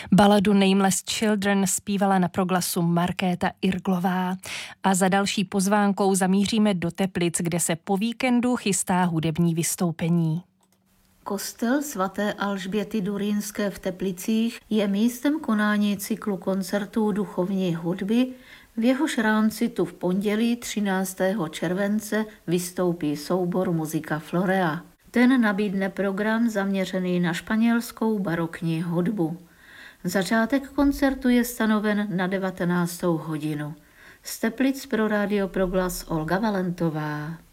Baladu Nameless Children zpívala na Proglasu Markéta Irglová. A za další pozvánkou zamíříme do Teplic, kde se po víkendu chystá hudební vystoupení. Kostel svaté Alžběty Durínské v Teplicích je místem konání cyklu koncertů duchovní hudby, v jehož rámci tu v pondělí 13. července vystoupí soubor Muzika Florea. Ten nabídne program zaměřený na španělskou barokní hudbu. Začátek koncertu je stanoven na 19. hodinu. Z Teplic pro Rádio Proglas Olga Valentová.